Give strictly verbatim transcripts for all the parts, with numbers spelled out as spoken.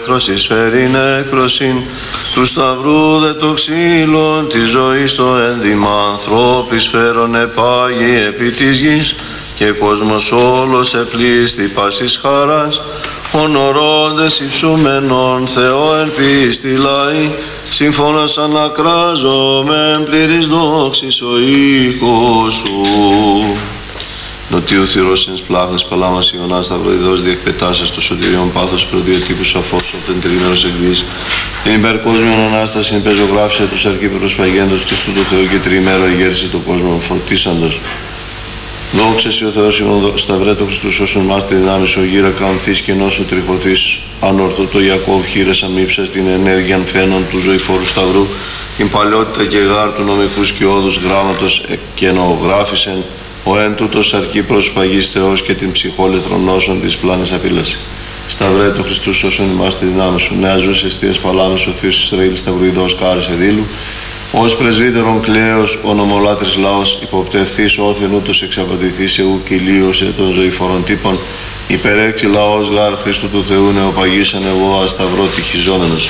εχθρός εισφέρει νέκροσιν, του σταυρού δε το ξύλον, τη ζωή στο ένδυμα ανθρώπης φέρον επάγει επί της γης, και κόσμος όλος επλήστη πάσης χαράς, ονορώντες υψούμενον Θεό εν πίστη λαοί, σύμφωνος ανακράζομεν πλήρης δόξης ο οίκος σου. Νοτίου θυρός εν σπλάχνες παλάμας Ιωνάς σταυροειδός διεκπετάσσες το σωτηριόν πάθος προδιατύπους αφός αυτεν τρίμερος εκδής. Την υπερκόσμιον Ανάσταση πεζογράφησε τους αρκύπηρους παγέντος Χριστού του Θεού και τριημέρο εγέρση του κόσμου φωτίσαντος. Δόξα ο Θεός ημών σταυρέ του Χριστούς όσον μας τη δυνάμει ο γύρα καμθής και νόσο τριχωθής ανορθωτό Ιακώβ χείρες αμύψας την ενέργειαν φαίνον του ζωηφόρου σταυρού, την παλαιότητα και γάρ του νομικού σκιώδους γράμματος και ενογράφησεν ο εν τούτος αρκεί προσπαγής Θεός και την ψυχόλετρον νόσων της πλάνης απειλάση. Σταυρέ του Χριστούς όσον ημάς τη δυνάμει σου, νέα ζούς εστίας παλάμες ο Θεός Ισραήλ σταυροειδός κάρισε δήλου, ως πρεσβύτερον κλαίος ο νομολάτρης λαός υποπτευθείς όθεν ούτως εξαπατηθείς εού κυλίωσε των ζωηφορών τύπων, υπερέξει λαός γάρ Χριστού του Θεού νεοπαγήσαν εγώ ασταυρό τυχιζόμενος.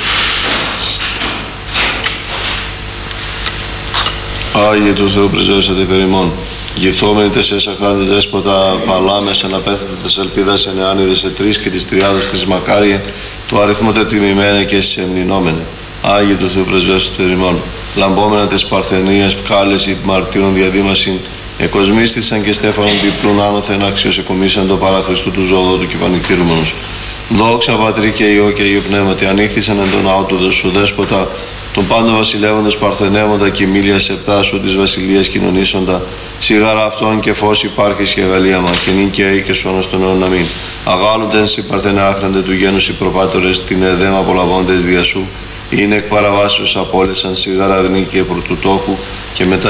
Άγιε του Θεού πρεσβεύσατε περ ημών. Γυθόμενοι τεσσές αχράντες δέσποτα παλάμες αναπέθαντες ελπίδας ενεάνιδες σε τρεις και τις τριάδος της μακάριε, το αριθμό τε τιμημένε και στις εμνηνόμενε. Άγιε του Θεού πρεσβεύσατε περ ημών. Λαμπόμενα της Παρθενίας πκάλες υπ' μαρτύρων διαδήμασιν, εκοσμίστησαν και στέφανον διπλούν άνωθεν άξιος εκομίσαν το παρά Χριστού του ζωοδότου και πανηκτήρμονος. Δόξα Πατρί και Υιό και Υιό Πνεύματι, ανήχθησαν εν τον ναό του σου δέσποτα, τον πάντων βασιλεύοντος παρθενεύοντα και μίλια σεπτά σου της βασιλείας κοινωνήσοντα, σιγάρα αυτόν και φως υπάρχεις και αγαλίαμα, και νυν και αεί και σώνος των αιών αμήν. Αγάλοντεν σοι παρθενέ άχραντε του γένους οι προπάτορες, την εδέμα απολαβώντες δια σου, είναι εκ παραβάσεως απόλυσαν σιγάρα αγνή και πρωτουτόχου, και μετά